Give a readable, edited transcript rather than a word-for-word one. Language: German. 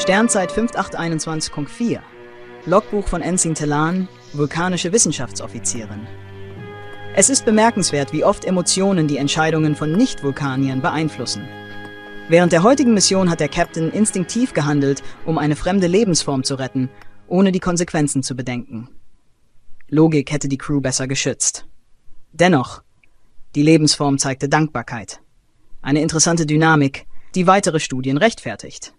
Sternzeit 5821.4. Logbuch von Ensign Telan, vulkanische Wissenschaftsoffizierin. Es ist bemerkenswert, wie oft Emotionen die Entscheidungen von Nicht-Vulkaniern beeinflussen. Während der heutigen Mission hat der Captain instinktiv gehandelt, um eine fremde Lebensform zu retten, ohne die Konsequenzen zu bedenken. Logik hätte die Crew besser geschützt. Dennoch, die Lebensform zeigte Dankbarkeit. Eine interessante Dynamik, die weitere Studien rechtfertigt.